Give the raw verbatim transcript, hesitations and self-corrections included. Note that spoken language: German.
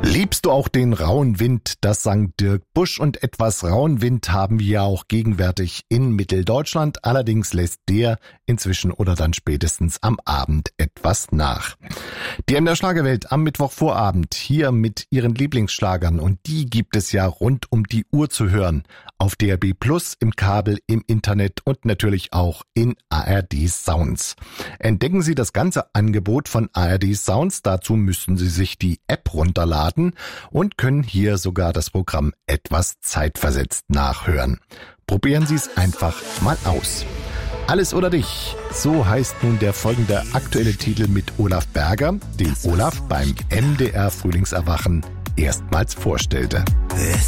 Liebst du auch den rauen Wind? Das sang Dirk Busch, und etwas rauen Wind haben wir ja auch gegenwärtig in Mitteldeutschland. Allerdings lässt der inzwischen oder dann spätestens am Abend etwas nach. Die M D R Schlagerwelt am Mittwochvorabend hier mit ihren Lieblingsschlagern, und die gibt es ja rund um die Uhr zu hören. Auf D A B Plus, im Kabel, im Internet und natürlich auch in A R D Sounds. Entdecken Sie das ganze Angebot von A R D Sounds. Dazu müssen Sie sich die App runterladen und können hier sogar das Programm etwas zeitversetzt nachhören. Probieren Sie es einfach mal aus. Alles oder dich, so heißt nun der folgende aktuelle Titel mit Olaf Berger, den Olaf beim M D R Frühlingserwachen erstmals vorstellte.